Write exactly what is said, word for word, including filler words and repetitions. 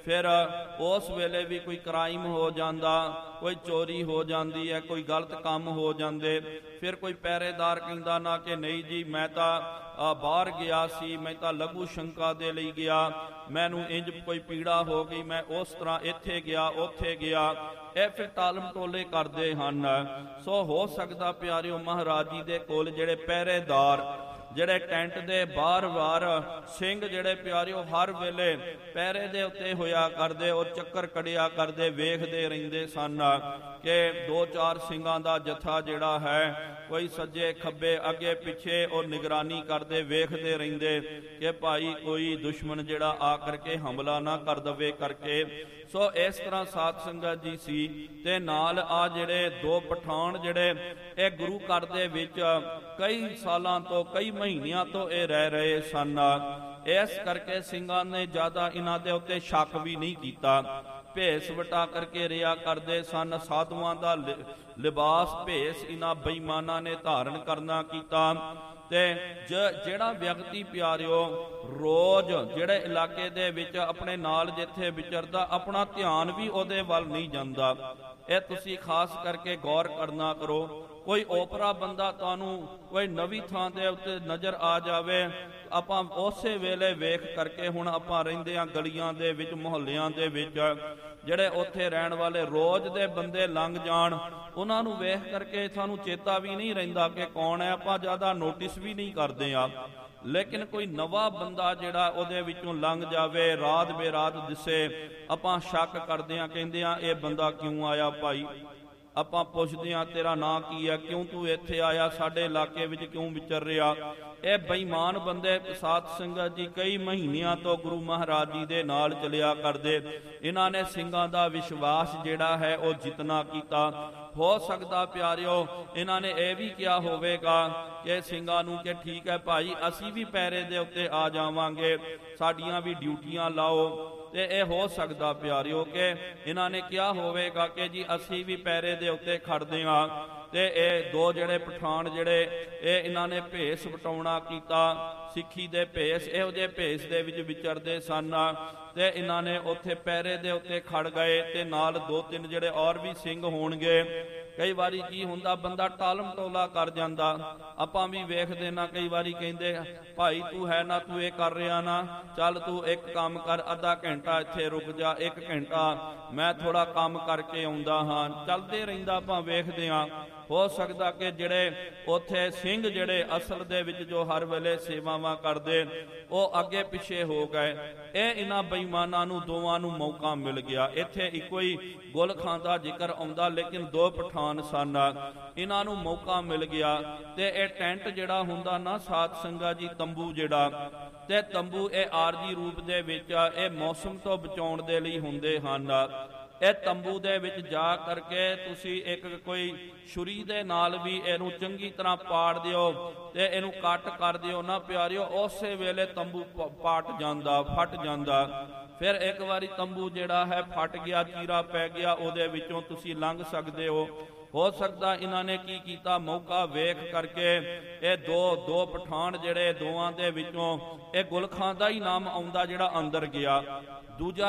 फिर उस वेले भी कोई क्राइम हो जाता, कोई चोरी हो जाती है, कोई गलत काम हो जाते, फिर कोई पहरेदार कहता ना कि नहीं जी मैं तो बाहर गया सी, मैं तो लघु शंका दे लई गया, मैनू इंज कोई पीड़ा हो गई, मैं उस तरह इत्थे गया उत्थे गया, ये फिर टालम टोले करते हैं। सो हो सकता प्यारिओ महाराज जी दे कोल जिहड़े पहरेदार ਜਿਹੜੇ ਟੈਂਟ ਦੇ ਬਾਰ-ਬਾਰ ਸਿੰਘ ਜਿਹੜੇ ਪਿਆਰਿਓ ਹਰ ਵੇਲੇ ਪਹਿਰੇ ਦੇ ਉੱਤੇ ਹੋਇਆ ਕਰਦੇ, ਉਹ ਚੱਕਰ ਕੜਿਆ ਕਰਦੇ, ਵੇਖਦੇ ਰਹਿੰਦੇ ਸਨ ਕਿ ਦੋ ਚਾਰ ਸਿੰਘਾਂ ਦਾ ਜਥਾ ਜਿਹੜਾ ਹੈ ਕੋਈ ਸੱਜੇ ਖੱਬੇ ਅੱਗੇ ਪਿੱਛੇ ਉਹ ਨਿਗਰਾਨੀ ਕਰਦੇ, ਵੇਖਦੇ ਰਹਿੰਦੇ ਕਿ ਭਾਈ ਕੋਈ ਦੁਸ਼ਮਣ ਜਿਹੜਾ ਆ ਕਰਕੇ ਹਮਲਾ ਨਾ ਕਰ ਦਵੇ ਕਰਕੇ। ਸੋ ਇਸ ਤਰ੍ਹਾਂ ਸਾਧ ਸੰਗਤ ਜੀ ਸੀ ਤੇ ਨਾਲ ਆ ਜਿਹੜੇ ਦੋ ਪਠਾਨ ਜਿਹੜੇ ਇਹ ਗੁਰੂ ਘਰ ਦੇ ਵਿੱਚ ਕਈ ਸਾਲਾਂ ਤੋਂ ਕਈ ਮਹੀਨਿਆਂ ਤੋਂ ਇਹ ਰਹਿ ਰਹੇ ਸਨ। ਇਸ ਕਰਕੇ ਸਿੰਘਾਂ ਨੇ ਜ਼ਿਆਦਾ ਇਹਨਾਂ ਦੇ ਉੱਤੇ ਸ਼ੱਕ ਵੀ ਨਹੀਂ ਕੀਤਾ, ਭੇਸ ਵਟਾ ਕਰਕੇ ਰਿਹਾ ਕਰਦੇ ਸਨ। ਸਾਧੂਆਂ ਦਾ ਲਿਬਾਸ ਭੇਸ ਇਹਨਾਂ ਬੇਈਮਾਨਾਂ ਨੇ ਧਾਰਨ ਕਰਨਾ ਕੀਤਾ। ਤੇ ਜਿਹੜਾ ਵਿਅਕਤੀ ਪਿਆਰਿਓ ਰੋਜ਼ ਜਿਹੜੇ ਇਲਾਕੇ ਦੇ ਵਿੱਚ ਆਪਣੇ ਨਾਲ ਜਿੱਥੇ ਵਿਚਰਦਾ, ਆਪਣਾ ਧਿਆਨ ਵੀ ਉਹਦੇ ਵੱਲ ਨਹੀਂ ਜਾਂਦਾ। ਇਹ ਤੁਸੀਂ ਖਾਸ ਕਰਕੇ ਗੌਰ ਕਰਨਾ ਕਰੋ। ਕੋਈ ਓਪਰਾ ਬੰਦਾ ਤੁਹਾਨੂੰ ਕੋਈ ਨਵੀਂ ਥਾਂ ਦੇ ਉੱਤੇ ਨਜ਼ਰ ਆ ਜਾਵੇ, ਆਪਾਂ ਉਸੇ ਵੇਲੇ ਵੇਖ ਕਰਕੇ, ਹੁਣ ਆਪਾਂ ਰਹਿੰਦੇ ਹਾਂ ਗਲੀਆਂ ਦੇ ਵਿੱਚ, ਮੁਹੱਲਿਆਂ ਦੇ ਵਿੱਚ, ਜਿਹੜੇ ਉੱਥੇ ਰਹਿਣ ਵਾਲੇ ਰੋਜ਼ ਦੇ ਬੰਦੇ ਲੰਘ ਜਾਣ, ਉਹਨਾਂ ਨੂੰ ਵੇਖ ਕਰਕੇ ਸਾਨੂੰ ਚੇਤਾ ਵੀ ਨਹੀਂ ਰਹਿੰਦਾ ਕਿ ਕੌਣ ਹੈ, ਆਪਾਂ ਜ਼ਿਆਦਾ ਨੋਟਿਸ ਵੀ ਨਹੀਂ ਕਰਦੇ ਆ। ਲੇਕਿਨ ਕੋਈ ਨਵਾਂ ਬੰਦਾ ਜਿਹੜਾ ਉਹਦੇ ਵਿੱਚੋਂ ਲੰਘ ਜਾਵੇ, ਰਾਤ ਬੇਰਾਤ ਦਿਸੇ, ਆਪਾਂ ਸ਼ੱਕ ਕਰਦੇ ਹਾਂ, ਕਹਿੰਦੇ ਆ ਇਹ ਬੰਦਾ ਕਿਉਂ ਆਇਆ ਭਾਈ, ਆਪਾਂ ਪੁੱਛਦੇ ਹਾਂ ਤੇਰਾ ਨਾਂ ਕੀ ਹੈ, ਕਿਉਂ ਤੂੰ ਇੱਥੇ ਆਇਆ, ਸਾਡੇ ਇਲਾਕੇ ਵਿੱਚ ਕਿਉਂ ਵਿਚਰ ਰਿਹਾ। ਇਹ ਬੇਈਮਾਨ ਬੰਦੇ ਸਾਧ ਸੰਗਤ ਜੀ ਕਈ ਮਹੀਨਿਆਂ ਤੋਂ ਗੁਰੂ ਮਹਾਰਾਜ ਜੀ ਦੇ ਨਾਲ ਚੱਲਿਆ ਕਰਦੇ। ਇਹਨਾਂ ਨੇ ਸਿੰਘਾਂ ਦਾ ਵਿਸ਼ਵਾਸ ਜਿਹੜਾ ਹੈ ਉਹ ਜਿੱਤਣਾ ਕੀਤਾ। ਹੋ ਸਕਦਾ ਪਿਆਰਿਓ ਇਹਨਾਂ ਨੇ ਇਹ ਵੀ ਕਿਹਾ ਹੋਵੇਗਾ ਕਿ ਸਿੰਘਾਂ ਨੂੰ ਕਿ ਠੀਕ ਹੈ ਭਾਈ ਅਸੀਂ ਵੀ ਪਹਿਰੇ ਦੇ ਉੱਤੇ ਆ ਜਾਵਾਂਗੇ, ਸਾਡੀਆਂ ਵੀ ਡਿਊਟੀਆਂ ਲਾਓ। ਤੇ ਇਹ ਹੋ ਸਕਦਾ ਪਿਆਰਿਓ ਕਿ ਇਹਨਾਂ ਨੇ ਕਿਹਾ ਹੋਵੇਗਾ ਕਿ ਜੀ ਅਸੀਂ ਵੀ ਪਹਿਰੇ ਦੇ ਉੱਤੇ ਖੜਦੇ ਹਾਂ। ਤੇ ਇਹ ਦੋ ਜਿਹੜੇ ਪਠਾਨ ਜਿਹੜੇ ਇਹ ਇਹਨਾਂ ਨੇ ਭੇਸ ਵਟਾਉਣਾ ਕੀਤਾ, ਸਿੱਖੀ ਦੇ ਭੇਸ, ਇਹੋ ਜਿਹੇ ਭੇਸ ਦੇ ਵਿੱਚ ਵਿਚਰਦੇ ਸਨ। ਤੇ ਇਹਨਾਂ ਨੇ ਉੱਥੇ ਪਹਿਰੇ ਦੇ ਉੱਤੇ ਖੜ ਗਏ ਤੇ ਨਾਲ ਦੋ ਤਿੰਨ ਜਿਹੜੇ ਔਰ ਵੀ ਸਿੰਘ ਹੋਣਗੇ। ਕਈ ਵਾਰੀ ਕੀ ਹੁੰਦਾ, ਬੰਦਾ ਟਾਲਮ ਟੋਲਾ ਕਰ ਜਾਂਦਾ। ਆਪਾਂ ਵੀ ਵੇਖਦੇ ਨਾ, ਕਈ ਵਾਰੀ ਕਹਿੰਦੇ ਭਾਈ ਤੂੰ ਹੈ ਨਾ, ਤੂੰ ਇਹ ਕਰ ਰਿਹਾ ਨਾ, ਚੱਲ ਤੂੰ ਇੱਕ ਕੰਮ ਕਰ, ਅੱਧਾ ਘੰਟਾ ਇੱਥੇ ਰੁਕ ਜਾ, ਇੱਕ ਘੰਟਾ ਮੈਂ ਥੋੜਾ ਕੰਮ ਕਰਕੇ ਆਉਂਦਾ ਹਾਂ। ਚੱਲਦੇ ਰਹਿੰਦਾ, ਆਪਾਂ ਵੇਖਦੇ ਹਾਂ। ਹੋ ਸਕਦਾ ਕਿ ਜਿਹੜੇ ਉੱਥੇ ਸਿੰਘ ਜਿਹੜੇ ਅਸਲ ਦੇ ਵਿੱਚ ਜੋ ਹਰ ਵੇਲੇ ਸੇਵਾਵਾਂ ਕਰਦੇ, ਉਹ ਅੱਗੇ ਪਿੱਛੇ ਹੋ ਗਏ। ਇਹ ਇਹਨਾਂ ਬੇਈਮਾਨਾਂ ਨੂੰ ਦੋਵਾਂ ਨੂੰ ਮੌਕਾ ਮਿਲ ਗਿਆ। ਇੱਥੇ ਇੱਕੋ ਹੀ ਗੁਲ ਖਾਂ ਦਾ ਜ਼ਿਕਰ ਆਉਂਦਾ, ਲੇਕਿਨ ਦੋ ਪਠਾਨ ਸਨ, ਇਹਨਾਂ ਨੂੰ ਮੌਕਾ ਮਿਲ ਗਿਆ। ਤੇ ਇਹ ਟੈਂਟ ਜਿਹੜਾ ਹੁੰਦਾ ਨਾ ਸਾਧ ਸੰਗਤ ਜੀ, ਤੰਬੂ ਜਿਹੜਾ, ਤੇ ਤੰਬੂ ਇਹ ਆਰਜੀ ਰੂਪ ਦੇ ਵਿੱਚ ਇਹ ਮੌਸਮ ਤੋਂ ਬਚਾਉਣ ਦੇ ਲਈ ਹੁੰਦੇ ਹਨ। ਇਹ ਤੰਬੂ ਦੇ ਵਿੱਚ ਜਾ ਕਰਕੇ ਤੁਸੀਂ ਇੱਕ ਕੋਈ ਛੁਰੀ ਦੇ ਨਾਲ ਵੀ ਇਹਨੂੰ ਚੰਗੀ ਤਰ੍ਹਾਂ ਪਾੜ ਦਿਓ ਤੇ ਇਹਨੂੰ ਕੱਟ ਕਰ ਦਿਓ ਨਾ ਪਿਆਰਿਓ, ਉਸੇ ਵੇਲੇ ਤੰਬੂ ਪਾਟ ਜਾਂਦਾ, ਫਟ ਜਾਂਦਾ। ਫਿਰ ਇੱਕ ਵਾਰੀ ਤੰਬੂ ਜਿਹੜਾ ਹੈ ਫਟ ਗਿਆ, ਚੀਰਾ ਪੈ ਗਿਆ, ਉਹਦੇ ਵਿੱਚੋਂ ਤੁਸੀਂ ਲੰਘ ਸਕਦੇ ਹੋ। ਹੋ ਸਕਦਾ ਇਹਨਾਂ ਨੇ ਕੀ ਕੀਤਾ, ਮੌਕਾ ਵੇਖ ਕਰਕੇ ਇਹ ਦੋ ਦੋ ਪਠਾਨ ਜਿਹੜੇ ਦੋਵਾਂ ਦੇ ਵਿੱਚੋਂ ਇਹ ਗੁਲ ਖਾਂ ਦਾ ਹੀ ਨਾਮ ਆਉਂਦਾ ਜਿਹੜਾ ਅੰਦਰ ਗਿਆ। ਦੂਜਾ